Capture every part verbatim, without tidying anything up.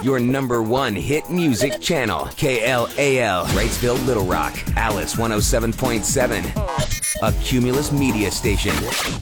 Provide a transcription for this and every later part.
your number one hit music channel. K L A L, Wrightsville, Little Rock. Alice one oh seven point seven, a Cumulus media station.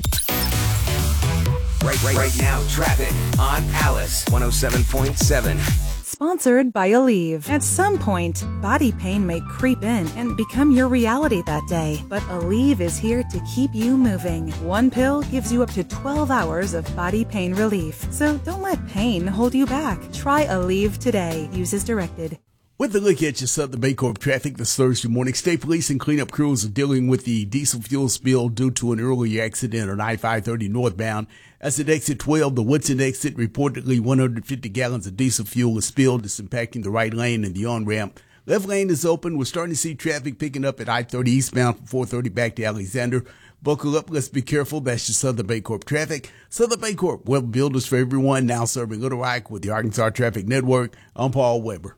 Right, right, right now, traffic on Alice one oh seven point seven. Sponsored by Aleve. At some point, body pain may creep in and become your reality that day. But Aleve is here to keep you moving. One pill gives you up to twelve hours of body pain relief. So don't let pain hold you back. Try Aleve today. Use as directed. With a look at your Southern Baycorp traffic this Thursday morning, state police and cleanup crews are dealing with the diesel fuel spill due to an early accident on I five thirty northbound. As at exit twelve, the Woodson exit, reportedly one hundred fifty gallons of diesel fuel is spilled. It's impacting the right lane and the on-ramp. Left lane is open. We're starting to see traffic picking up at I thirty eastbound from four thirty back to Alexander. Buckle up. Let's be careful. That's your Southern Baycorp traffic. Southern Baycorp, web builders for everyone, now serving Little Rock with the Arkansas Traffic Network. I'm Paul Weber.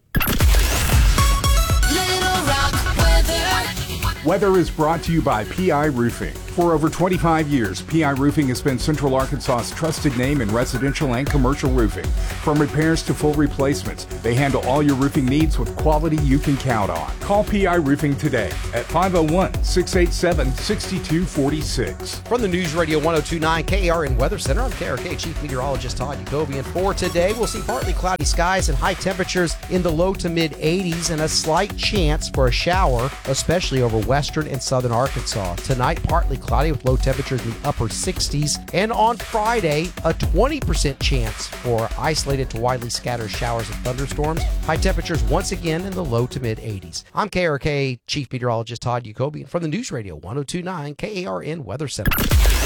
Weather is brought to you by P I Roofing. For over twenty-five years, P I Roofing has been Central Arkansas's trusted name in residential and commercial roofing. From repairs to full replacements, they handle all your roofing needs with quality you can count on. Call P I Roofing today at five oh one, six eight seven, six two four six. From the News Radio one oh two point nine K A R N Weather Center, I'm K R K Chief Meteorologist Todd Jacobian. For today, we'll see partly cloudy skies and high temperatures in the low to mid eighties and a slight chance for a shower, especially over western and southern Arkansas. Tonight, partly cloudy with low temperatures in the upper sixties. And on Friday, a twenty percent chance for isolated to widely scattered showers and thunderstorms. High temperatures once again in the low to mid eighties. I'm K R K Chief Meteorologist Todd Jacobian from the News Radio one oh two point nine K A R N Weather Center.